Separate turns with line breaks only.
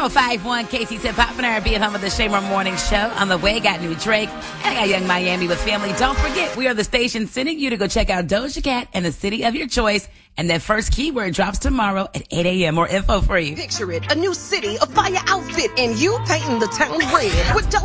1051 Casey said, Pop and R&B at home of the Shamer Morning Show. On the way, got new Drake, and I got Young Miami with family. Don't forget, we are the station sending you to go check out Doja Cat and the city of your choice. And that first keyword drops tomorrow at 8 a.m. More info for you.
Picture it, a new city, a fire outfit, and you painting the town red with Doja